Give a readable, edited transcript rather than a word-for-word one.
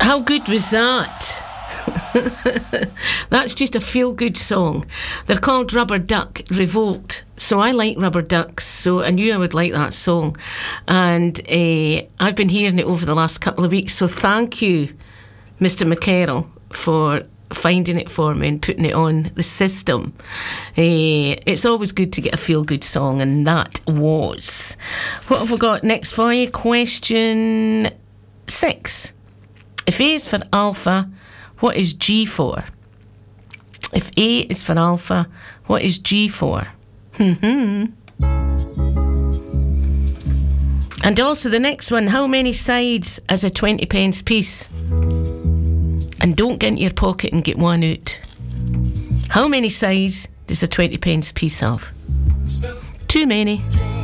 How good was that? That's just a feel-good song. They're called Rubber Duck Revolt. So I like Rubber Ducks, so I knew I would like that song. And I've been hearing it over the last couple of weeks. So thank you, Mr. McCarroll, for finding it for me and putting it on the system. It's always good to get a feel-good song, and that was. What have we got next for you? Question 6. If A is for alpha, what is G for? If A is for alpha, what is G for? And also the next one, how many sides is a 20 pence piece? And don't get into your pocket and get one out. How many sides does a 20 pence piece have? Too many.